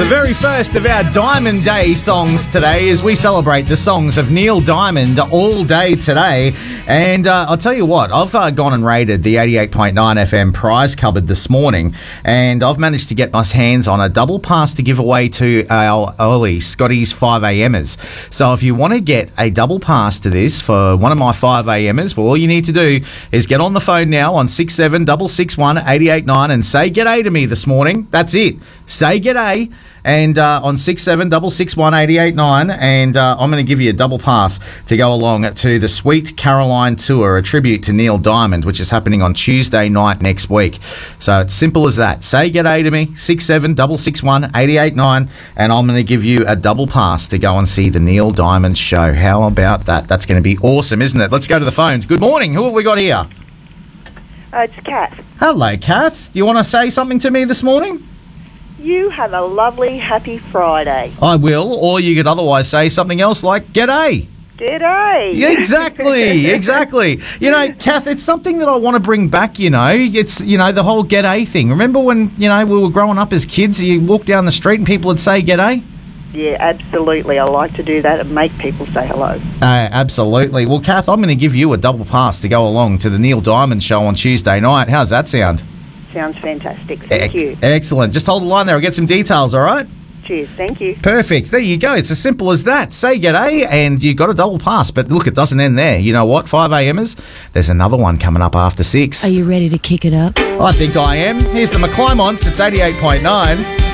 The very first of our Diamond Day songs today as we celebrate the songs of Neil Diamond all day today. And I'll tell you what, I've gone and raided the 88.9 FM prize cupboard this morning, and I've managed to get my hands on a double pass to give away to our early Scotty's 5amers. So if you want to get a double pass to this for one of my 5amers, well, all you need to do is get on the phone now on 676661 889 and say g'day to me this morning. That's it. Say g'day. And on 676661 889, and I'm going to give you a double pass to go along to the Sweet Caroline Tour, a tribute to Neil Diamond, which is happening on Tuesday night next week. So it's simple as that. Say g'day to me, 676661 889, and I'm going to give you a double pass to go and see the Neil Diamond show. How about that? That's going to be awesome, isn't it? Let's go to the phones. Good morning. Who have we got here? It's Kath. Hello, Kath. Do you want to say something to me this morning? You have a lovely, happy Friday. I will, or you could otherwise say something else like g'day. G'day. Yeah, exactly. You know, Kath, it's something that I want to bring back, you know. It's, you know, the whole g'day thing. Remember when, you know, we were growing up as kids, you walk down the street and people would say g'day? Yeah, absolutely. I like to do that and make people say hello. Absolutely. Well, Kath, I'm going to give you a double pass to go along to the Neil Diamond show on Tuesday night. How's that sound? Sounds fantastic. Thank you. Excellent. Just hold the line there. I'll get some details, all right? Cheers. Thank you. Perfect. There you go. It's as simple as that. Say g'day and you got a double pass. But look, it doesn't end there. You know what? 5amers. There's another one coming up after 6. Are you ready to kick it up? I think I am. Here's the McClymonts. It's 88.9.